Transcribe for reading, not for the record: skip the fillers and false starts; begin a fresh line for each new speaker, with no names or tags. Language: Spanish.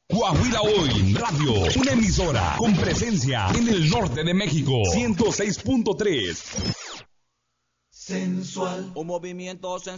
Coahuila Hoy Radio, una emisora con presencia en el norte de México, 106.3.
Sensual.
Un movimiento sensual.